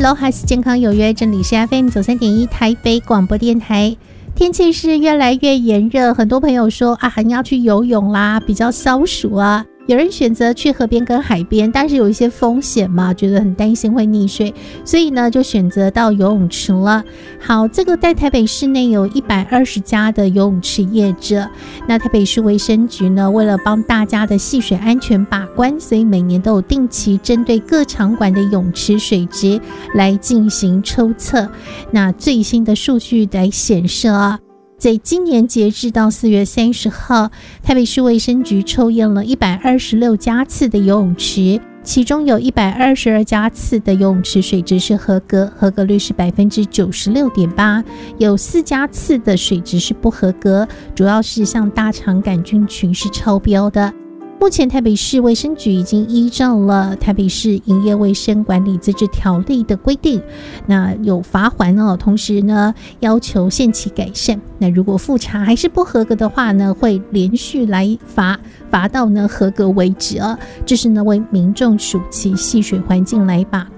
Lohas 健康有约，这里是 FM93.1 台北广播电台。天气是越来越炎热，很多朋友说啊，你要去游泳啦，比较消暑啊。有人选择去河边跟海边，但是有一些风险嘛，觉得很担心会溺水，所以呢就选择到游泳池了。好，这个在台北市内有120家的游泳池业者，那台北市卫生局呢，为了帮大家的戏水安全把关，所以每年都有定期针对各场馆的泳池水质来进行抽测。那最新的数据来显示啊，在今年截至到4月30号，台北市卫生局抽验了126家次的游泳池，其中有122家次的游泳池水质是合格，合格率是 96.8%， 有4家次的水质是不合格，主要是像大肠杆菌群是超标的。目前台北市卫生局已经依照了台北市营业卫生管理自治条例的规定，那有罚锾哦，同时呢要求限期改善。那如果复查还是不合格的话呢，会连续来罚到呢合格为止啊。这是呢为民众暑期戏水环境来把关。